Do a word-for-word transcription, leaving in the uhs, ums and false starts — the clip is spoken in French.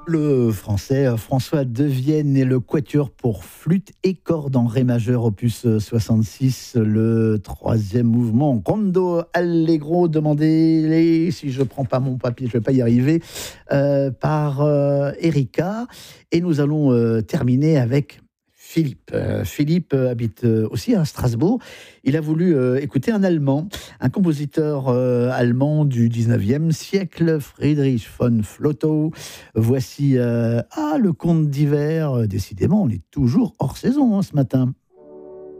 Le français François Devienne et le quatuor pour flûte et cordes en ré majeur, opus soixante-six, le troisième mouvement, Rondo Allegro, demandé, si je ne prends pas mon papier, je ne vais pas y arriver, euh, par euh, Erika. Et nous allons euh, terminer avec Philippe. Euh, Philippe euh, habite euh, aussi à Strasbourg. Il a voulu euh, écouter un Allemand, un compositeur euh, allemand du dix-neuvième siècle, Friedrich von Flotow. Voici euh, ah, le conte d'hiver. Décidément, on est toujours hors saison hein, ce matin.